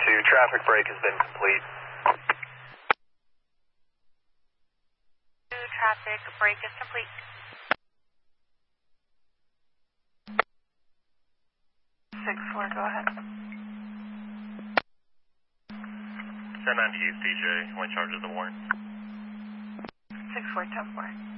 traffic break has been complete. Traffic break is complete. 6-4, go ahead. 1090 East DJ, only charge of the warrant. 6-4, 10-4.